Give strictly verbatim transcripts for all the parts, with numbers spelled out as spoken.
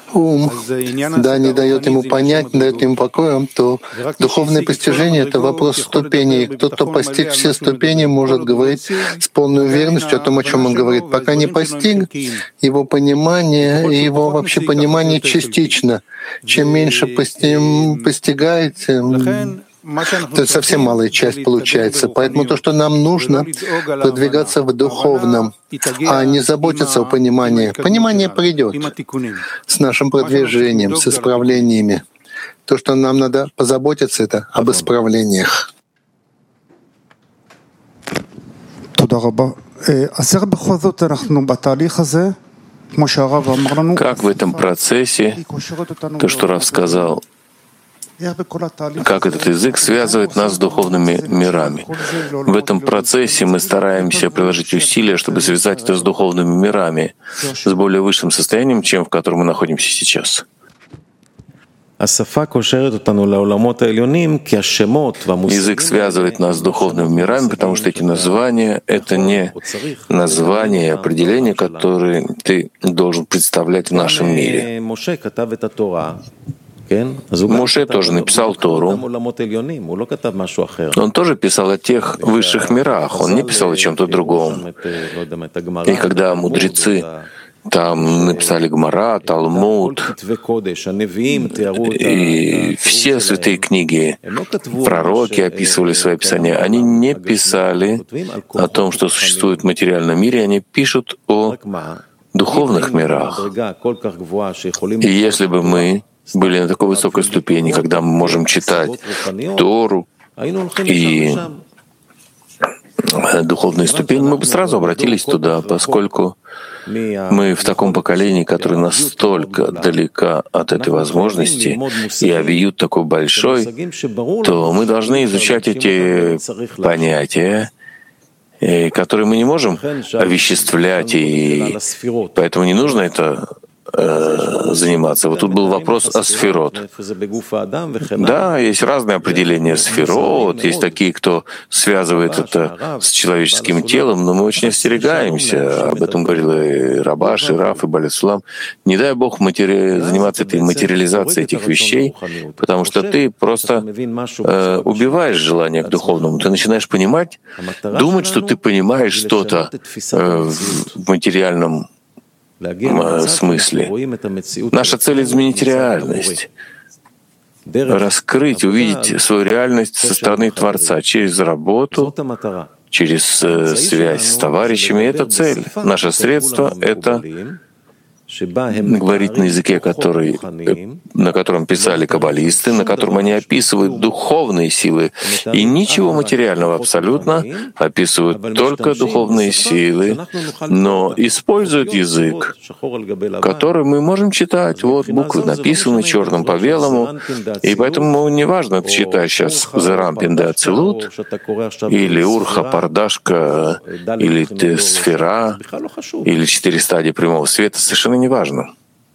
ум, да, не дает ему понять, не дает ему покоя, то духовное постижение — это вопрос ступеней. Тот, кто постиг все ступени, может говорить с полной уверенностью о том, о чем он говорит. Пока не постиг, его понимание и его вообще понимание частично. Чем меньше пости- постигаете, то это совсем малая часть получается. Поэтому то, что нам нужно, продвигаться в духовном, а не заботиться о понимании. Понимание придет с нашим продвижением, с исправлениями. То, что нам надо позаботиться, это об исправлениях. Как в этом процессе, то, что Рав сказал, как этот язык связывает нас с духовными мирами. В этом процессе мы стараемся приложить усилия, чтобы связать это с духовными мирами, с более высшим состоянием, чем в котором мы находимся сейчас. Язык связывает нас с духовными мирами, потому что эти названия — это не названия, определения, которые ты должен представлять в нашем мире. Моше тоже написал Тору. Он тоже писал о тех высших мирах, он не писал о чем-то другом. И когда мудрецы там написали Гмара, Талмуд, и все святые книги, пророки описывали свои писания, они не писали о том, что существует в материальном мире, они пишут о духовных мирах. И если бы мы были на такой высокой ступени, когда мы можем читать Тору и духовные ступени, мы бы сразу обратились туда, поскольку мы в таком поколении, которое настолько далеко от этой возможности, и авиют такой большой, то мы должны изучать эти понятия, которые мы не можем овеществлять, и поэтому не нужно это заниматься. Вот тут был вопрос о сферот. Да, есть разные определения сферот, есть такие, кто связывает это с человеческим телом, но мы очень остерегаемся. Об этом говорил и Рабаш, и Раф, и Балецулам. Не дай Бог матери... заниматься этой материализацией этих вещей, потому что ты просто э, убиваешь желание к духовному. Ты начинаешь понимать, думать, что ты понимаешь что-то э, в материальном смысле. Наша цель — изменить реальность, раскрыть, увидеть свою реальность со стороны Творца через работу, через э, связь с товарищами. Это цель. Наше средство — это говорить на языке, который, на котором писали каббалисты, на котором они описывают духовные силы. И ничего материального абсолютно, описывают только духовные силы, но используют язык, который мы можем читать. Вот буквы написаны черным по белому, и поэтому не важно, ты читаешь сейчас Зерампин де Ацилут, или Урха Пардашка, или Сфера, или четыре стадии прямого света, совершенно неважно.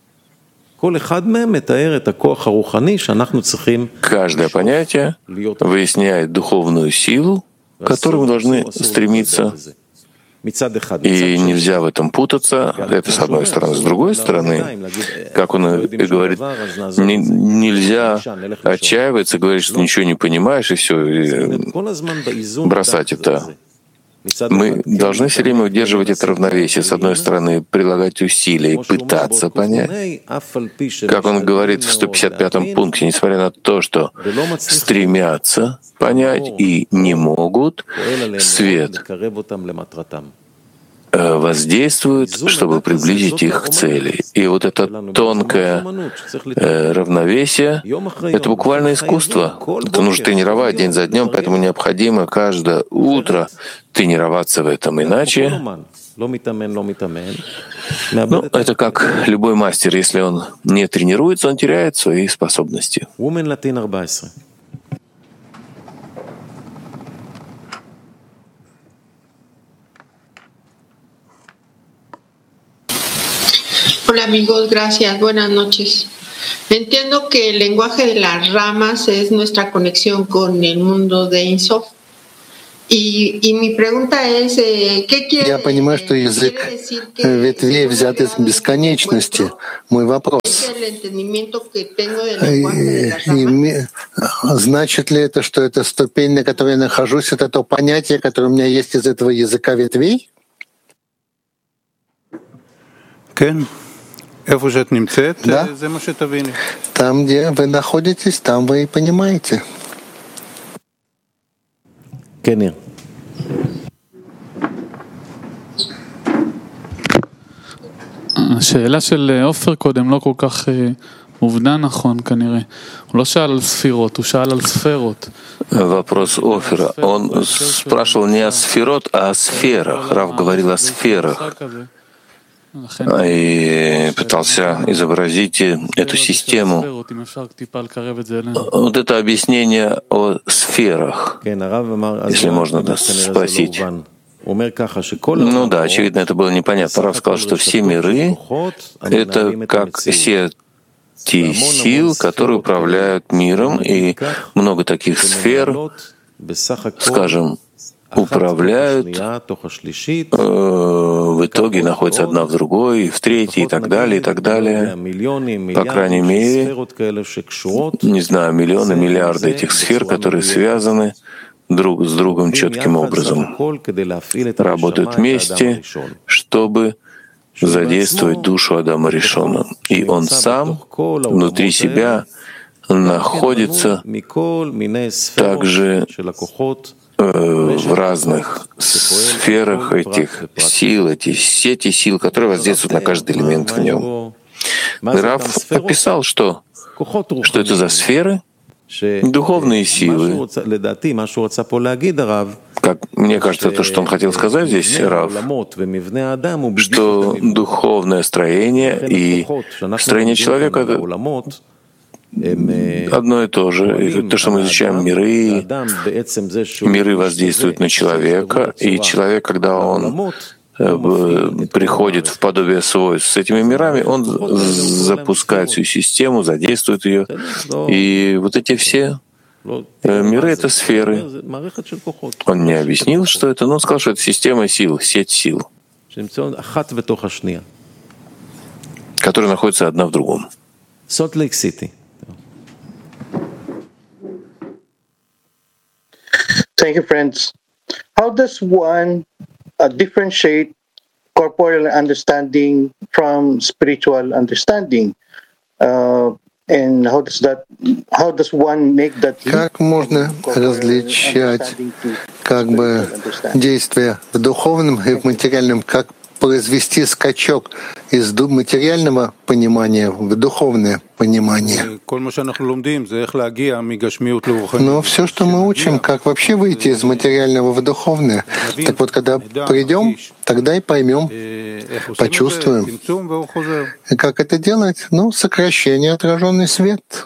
Каждое понятие выясняет духовную силу, к которой мы должны стремиться. И нельзя в этом путаться. Это с одной стороны. С другой стороны, как он и говорит, не, нельзя отчаиваться, говорить, что ничего не понимаешь, и все, и бросать это. Мы должны все время удерживать это равновесие. С одной стороны, прилагать усилия и пытаться понять. Как он говорит в сто пятьдесят пятом пункте, несмотря на то, что стремятся понять и не могут, свет воздействует, чтобы приблизить их к цели. И вот это тонкое э, равновесие — это буквально искусство. Это нужно тренировать день за днем, поэтому необходимо каждое утро тренироваться в этом. Иначе, ну, это как любой мастер. Если он не тренируется, он теряет свои способности. Hola amigos, gracias. Buenas noches. Entiendo que el lenguaje de las ramas es nuestra conexión con el mundo de Ein Sof Я понимаю, что язык ветвей взят из бесконечности. Мой вопрос. И, и, значит ли это, что эта ступень, на которой я нахожусь, это то понятие, которое у меня есть из этого языка ветвей? Да. Там, где вы находитесь, там вы и понимаете. Кеннер. השאלה של עופר קודם לא כל כך מובנה נכון כנראה. הוא לא שאל על ספירות, הוא שאל על ספרות. Вопрос Офера. Он спрашивал не о сферот, а о сферах. Рав говорил о сферах. И пытался изобразить эту систему. Вот это объяснение о сферах, если можно спросить. Ну да, очевидно, это было непонятно. Рав сказал, что все миры — это как сети сил, которые управляют миром, и много таких сфер, скажем, управляют, э, в итоге находятся одна в другой, в третьей и так далее, и так далее. По крайней мере, не знаю, миллионы, миллиарды этих сфер, которые связаны друг с другом четким образом, работают вместе, чтобы задействовать душу Адама Ришона. И он сам внутри себя находится также в разных сферах этих сил, эти сети сил, которые воздействуют на каждый элемент в нем. Рав описал, что, что это за сферы, духовные силы. Как мне кажется, то, что он хотел сказать здесь, Рав, что духовное строение и строение человека — одно и то же. И то, что мы изучаем миры, миры воздействуют на человека, и человек, когда он приходит в подобие свойств с этими мирами, он запускает всю систему, задействует ее. И вот эти все миры — это сферы. Он не объяснил, что это, но он сказал, что это система сил, сеть сил, которые находятся одна в другом. Thank you, friends. How does one uh, differentiate corporeal understanding from spiritual understanding? Uh, and how does that? How does one make that? Как можно различать, как бы, действия в духовном и в материальном, как произвести скачок из материального понимания в духовное понимание? Но все, что мы учим, как вообще выйти из материального в духовное. Так вот, когда придем, тогда и поймем, почувствуем. И как это делать? Ну, сокращение, отраженный свет.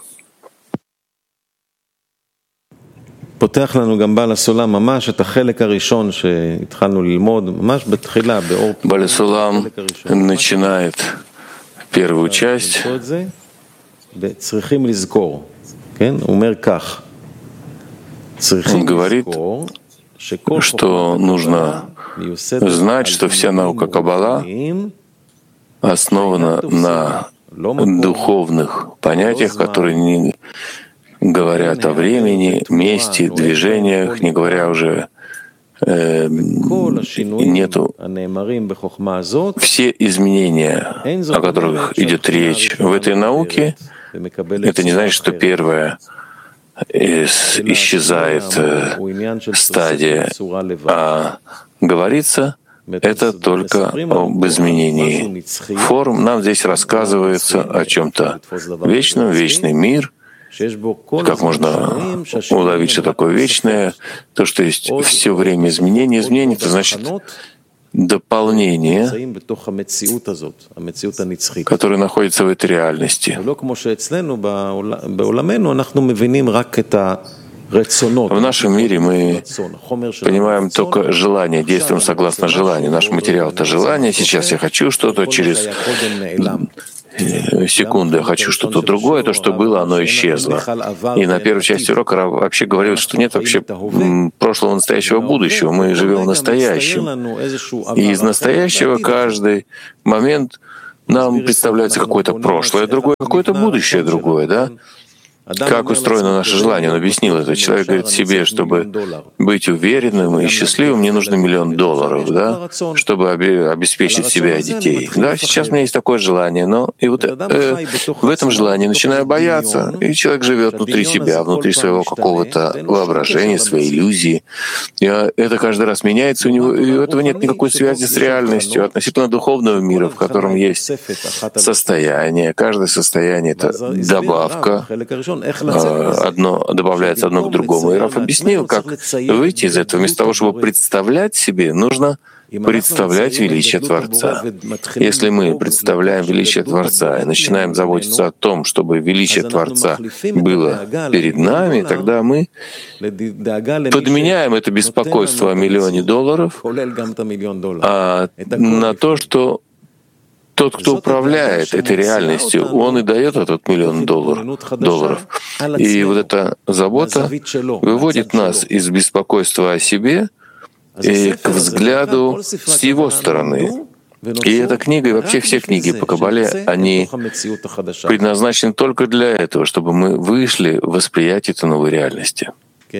פותח לנו גם בעל הסולם ממש את החלק הראשון שהתחלנו ללמוד, ממש בתחילה, באור... בעל הסולם начинает первую часть. צריכים לזכור, כן? הוא אומר כך. Он говорит, что нужно знать, что вся наука Каббала основана на духовных понятиях, которые не говорят о времени, месте, движениях, не говоря уже, э, нету. Все изменения, о которых идет речь в этой науке, это не значит, что первое исчезает э, стадия, а говорится это только об изменении форм. Нам здесь рассказывается о чем-то вечном, вечный мир. Как можно уловить, что такое вечное? То, что есть все время изменения. Изменение — это значит дополнение, которое находится в этой реальности. В нашем мире мы понимаем только желание, действуем согласно желанию. Наш материал — это желание. Сейчас я хочу что-то, через секунду я хочу что-то другое, то, что было, оно исчезло. И на первой части урока Рав вообще говорил, что нет вообще прошлого, настоящего, будущего. Мы живем в настоящем. И из настоящего каждый момент нам представляется какое-то прошлое другое, какое-то будущее другое, да? Как устроено наше желание? Он объяснил это. Человек говорит себе, чтобы быть уверенным и счастливым, мне нужно миллион долларов, да, чтобы обеспечить себя и детей. Да, сейчас у меня есть такое желание, но и вот э, в этом желании начинаю бояться, и человек живет внутри себя, внутри своего какого-то воображения, своей иллюзии. И это каждый раз меняется у него, и у этого нет никакой связи с реальностью относительно духовного мира, в котором есть состояние. Каждое состояние — это добавка. Одно добавляется одно к другому. И Раф объяснил, как выйти из этого. Вместо того, чтобы представлять себе, нужно представлять величие Творца. Если мы представляем величие Творца и начинаем заботиться о том, чтобы величие Творца было перед нами, тогда мы подменяем это беспокойство о миллионе долларов а на то, что тот, кто управляет этой реальностью, он и дает этот миллион долларов. долларов. И вот эта забота выводит нас из беспокойства о себе и к взгляду с его стороны. И эта книга, и вообще все книги по Кабале, они предназначены только для этого, чтобы мы вышли в восприятие этой новой реальности.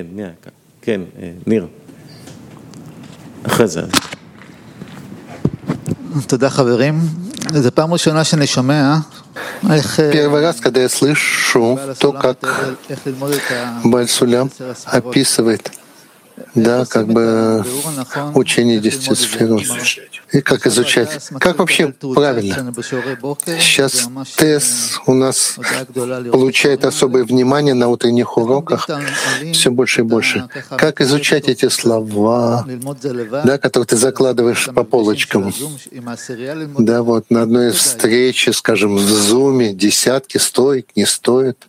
Первый раз, когда я слышу то, как Бааль Сулям описывает, да, как бы учение десяти сферот, и как изучать. Как вообще правильно? Сейчас ТЭС у нас получает особое внимание на утренних уроках все больше и больше. Как изучать эти слова, да, которые ты закладываешь по полочкам? Да, вот на одной встрече, скажем, в Зуме, десятки, стоит, не стоит.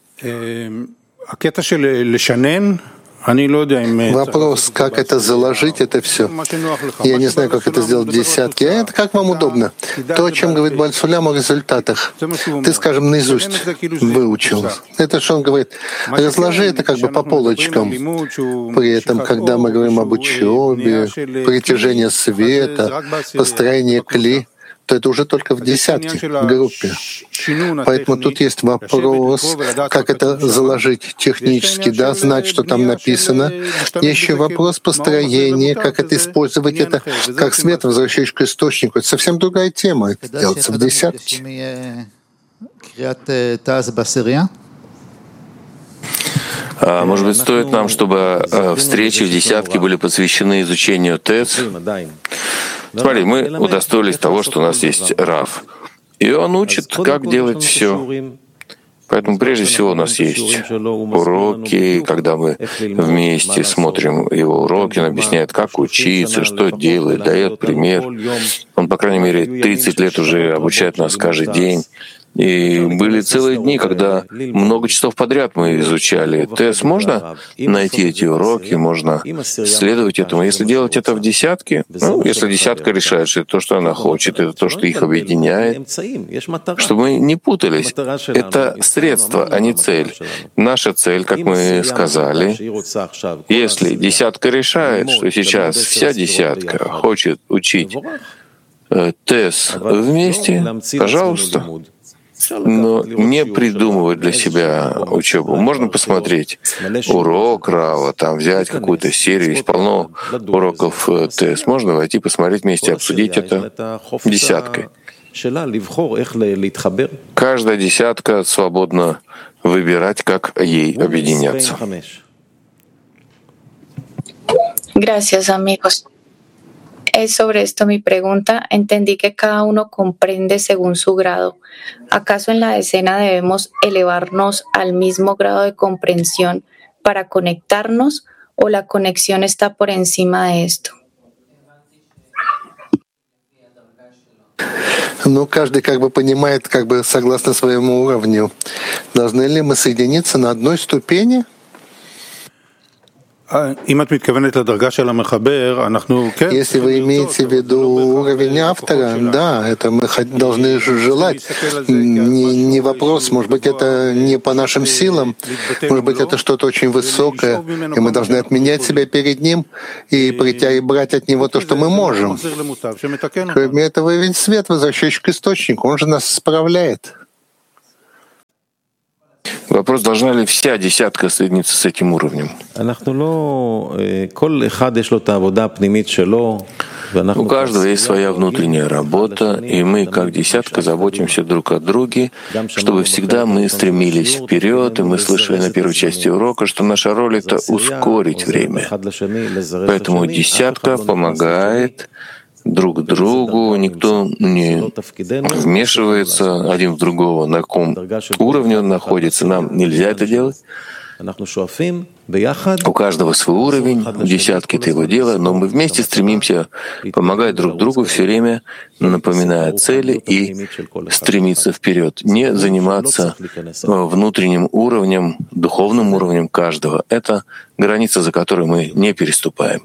Вопрос, как это заложить, это все. Я не знаю, как это сделать в десятке. А это как вам удобно. То, о чем говорит Бааль Сулям о результатах. Ты, скажем, наизусть выучил. Это что он говорит. Разложи это как бы по полочкам. При этом, когда мы говорим об учебе, притяжение света, построение кли, то это уже только в десятке, в группе. Поэтому тут есть вопрос, как это заложить технически, да, знать, что там написано. Есть еще вопрос построения, как это использовать, это как свет, возвращающий к источнику. Это совсем другая тема, это делается в десятке. А, может быть, стоит нам, чтобы э, встречи в десятке были посвящены изучению ТЭС? Смотри, мы удостоились того, что у нас есть Рав. И он учит, как делать все. Поэтому прежде всего у нас есть уроки, когда мы вместе смотрим его уроки, он объясняет, как учиться, что делать, дает пример. Он, по крайней мере, тридцать лет уже обучает нас каждый день. И были целые дни, когда много часов подряд мы изучали ТЭС. Можно найти эти уроки, можно следовать этому. Если делать это в десятке, ну, если десятка решает, что это то, что она хочет, это то, что их объединяет, чтобы мы не путались. Это средство, а не цель. Наша цель, как мы сказали, если десятка решает, что сейчас вся десятка хочет учить ТЭС вместе, пожалуйста, но не придумывать для себя учебу. Можно посмотреть урок Рава, там взять какую-то серию, есть полно уроков ТЭС. Можно войти, посмотреть вместе, обсудить это десяткой. Каждая десятка свободно выбирать, как ей объединяться. Gracias, amigos. Es sobre esto mi pregunta. Entendí que cada uno comprende según su grado. ¿Acaso en la decena debemos elevarnos al mismo grado de comprensión para conectarnos o la conexión está por encima de esto? Ну, каждый как бы понимает, как бы согласно своему уровню. Должны ли мы соединиться на одной ступени? Если вы имеете в виду уровень автора, да, это мы должны желать. Не, не вопрос, может быть, это не по нашим силам, может быть, это что-то очень высокое, и мы должны отменять себя перед ним и прийти и брать от него то, что мы можем. Кроме этого, ведь свет, возвращающий к источнику, он же нас справляет. Вопрос, должна ли вся десятка соединиться с этим уровнем? У каждого есть своя внутренняя работа, и мы, как десятка, заботимся друг о друге, чтобы всегда мы стремились вперед, и мы слышали на первой части урока, что наша роль — это ускорить время. Поэтому десятка помогает друг другу, никто не вмешивается один в другого, на каком уровне он находится, нам нельзя это делать. У каждого свой уровень, десятки — это его дело, но мы вместе стремимся помогать друг другу все время, напоминая цели и стремиться вперед, не заниматься внутренним уровнем, духовным уровнем каждого. Это граница, за которой мы не переступаем.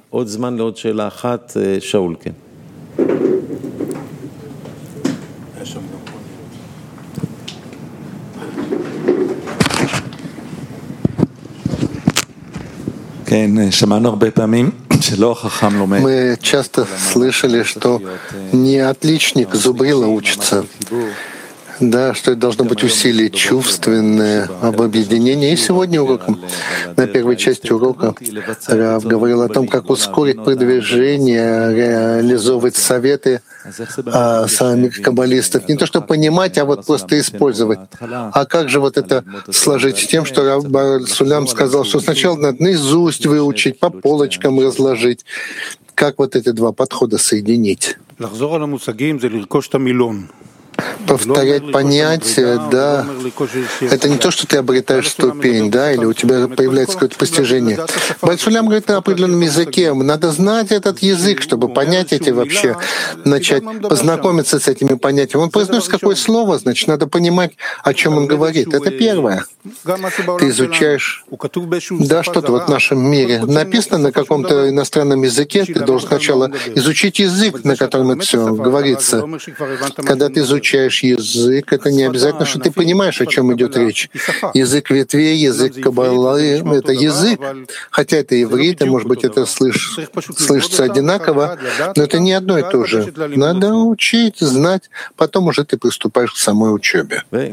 Мы часто слышали, что не отличник зубрила учится, да, что это должно быть усилие чувственное об объединении. И сегодня уроком, на первой части урока, Рав говорил о том, как ускорить продвижение, реализовывать советы а, самих каббалистов. Не то, что понимать, а вот просто использовать. А как же вот это сложить с тем, что Рав Бар-Сулам сказал, что сначала надо наизусть выучить, по полочкам разложить. Как вот эти два подхода соединить? Повторять понятия, да, это не то, что ты обретаешь ступень, да, или у тебя появляется какое-то постижение. Бар-Сулам говорит на определенном языке. Надо знать этот язык, чтобы понять эти вообще, начать познакомиться с этими понятиями. Он произносит какое слово, значит, надо понимать, о чем он говорит. Это первое. Ты изучаешь, да, что-то вот в нашем мире написано на каком-то иностранном языке, ты должен сначала изучить язык, на котором это все говорится. Когда ты изучаешь язык, это не обязательно, что ты понимаешь, о чем идет речь. Язык ветвей, язык каббалы — это язык, хотя это иврит, и, может быть, это слыш, слышится одинаково, но это не одно и то же. Надо учить, знать, потом уже ты приступаешь к самой учебе. И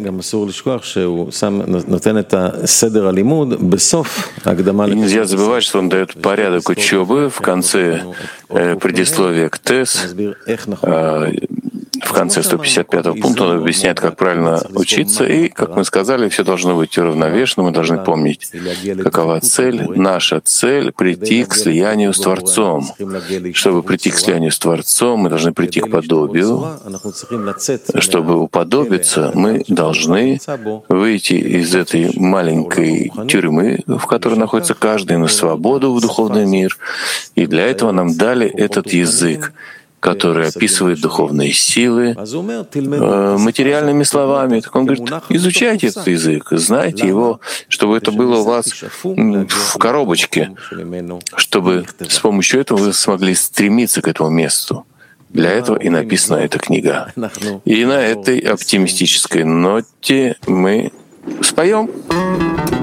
нельзя забывать, что он дает порядок учебы в конце э, предисловия к ТЭС. Э, в конце сто пятьдесят пятого пункта он объясняет, как правильно учиться, и, как мы сказали, все должно быть уравновешено, мы должны помнить, какова цель. Наша цель — прийти к слиянию с Творцом. Чтобы прийти к слиянию с Творцом, мы должны прийти к подобию. Чтобы уподобиться, мы должны выйти из этой маленькой тюрьмы, в которой находится каждый, на свободу в духовный мир. И для этого нам дали этот язык, который описывает духовные силы э, материальными словами. Так он говорит, изучайте этот язык, знайте его, чтобы это было у вас в коробочке, чтобы с помощью этого вы смогли стремиться к этому месту. Для этого и написана эта книга. И на этой оптимистической ноте мы споем.